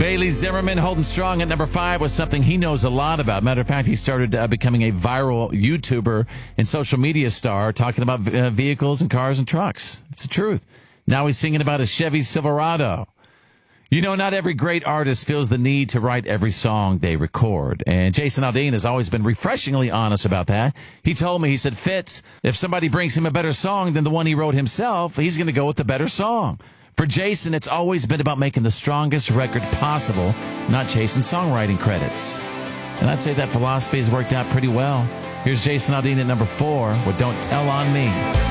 Bailey Zimmerman holding strong at number 5 with something he knows a lot about. Matter of fact, he started becoming a viral YouTuber and social media star talking about vehicles and cars and trucks. It's the truth. Now he's singing about a Chevy Silverado. You know, not every great artist feels the need to write every song they record. And Jason Aldean has always been refreshingly honest about that. He told me, he said, Fitz, if somebody brings him a better song than the one he wrote himself, he's going to go with the better song. For Jason, it's always been about making the strongest record possible, not chasing songwriting credits. And I'd say that philosophy has worked out pretty well. Here's Jason Aldean at number 4 with Don't Tell on Me.